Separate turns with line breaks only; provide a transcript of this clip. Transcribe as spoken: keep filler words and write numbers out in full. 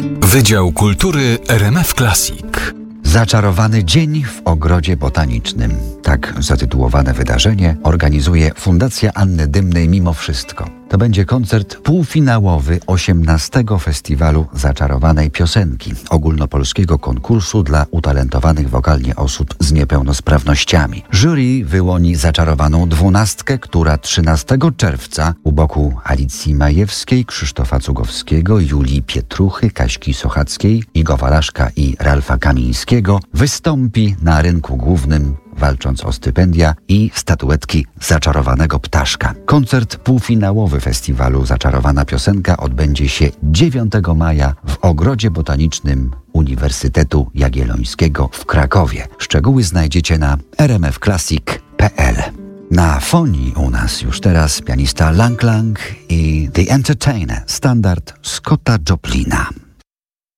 Wydział Kultury R M F Classic.
Zaczarowany dzień w ogrodzie botanicznym. Tak zatytułowane wydarzenie organizuje Fundacja Anny Dymnej Mimo Wszystko. To będzie koncert półfinałowy osiemnastego Festiwalu Zaczarowanej Piosenki, ogólnopolskiego konkursu dla utalentowanych wokalnie osób z niepełnosprawnościami. Jury wyłoni zaczarowaną dwunastkę, która trzynastego czerwca u boku Alicji Majewskiej, Krzysztofa Cugowskiego, Julii Pietruchy, Kaśki Sochackiej, Igo Walaszka i Ralfa Kamińskiego wystąpi na rynku głównym, walcząc o stypendia i statuetki Zaczarowanego Ptaszka. Koncert półfinałowy festiwalu Zaczarowana Piosenka odbędzie się dziewiątego maja w Ogrodzie Botanicznym Uniwersytetu Jagiellońskiego w Krakowie. Szczegóły znajdziecie na r m f classic kropka p l. Na fonii u nas już teraz pianista Lang Lang i The Entertainer, standard Scotta Joplina.